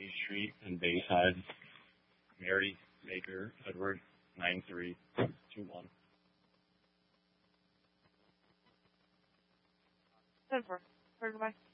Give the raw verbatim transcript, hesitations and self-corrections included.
Bay Street in Bayside. Mary Baker Edward, nine three two one. ten four. Goodbye.